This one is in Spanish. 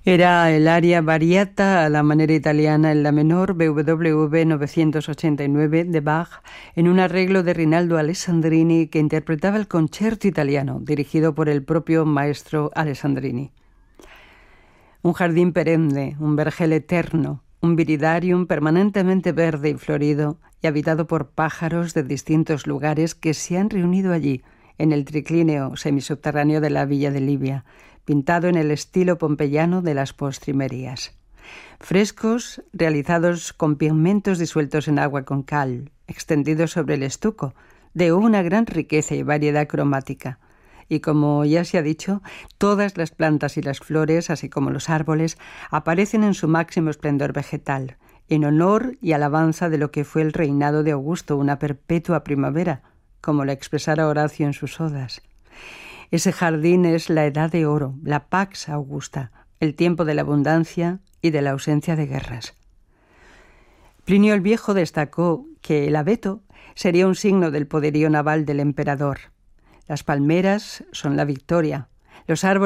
Era el aria variata a la manera italiana en la menor BWV 989 de Bach, en un arreglo de Rinaldo Alessandrini que interpretaba el concierto italiano, dirigido por el propio maestro Alessandrini. Un jardín perenne, un vergel eterno, un viridarium permanentemente verde y florido y habitado por pájaros de distintos lugares que se han reunido allí, en el triclíneo semisubterráneo de la villa de Libia, pintado en el estilo pompeyano de las postrimerías. Frescos realizados con pigmentos disueltos en agua con cal, extendidos sobre el estuco, de una gran riqueza y variedad cromática. Y como ya se ha dicho, todas las plantas y las flores, así como los árboles, aparecen en su máximo esplendor vegetal, en honor y alabanza de lo que fue el reinado de Augusto, una perpetua primavera, como lo expresara Horacio en sus odas. Ese jardín es la edad de oro, la Pax Augusta, el tiempo de la abundancia y de la ausencia de guerras. Plinio el Viejo destacó que el abeto sería un signo del poderío naval del emperador. Las palmeras son la victoria, los árboles